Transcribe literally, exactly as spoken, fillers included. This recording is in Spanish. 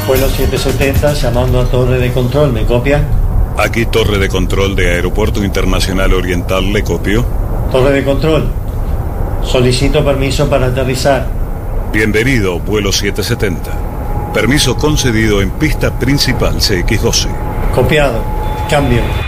Vuelo siete setenta, llamando a torre de control, ¿me copia? Aquí torre de control de Aeropuerto Internacional Oriental, ¿le copio? Torre de control, solicito permiso para aterrizar. Bienvenido, vuelo siete setenta. Permiso concedido en pista principal C X doce. Copiado, cambio.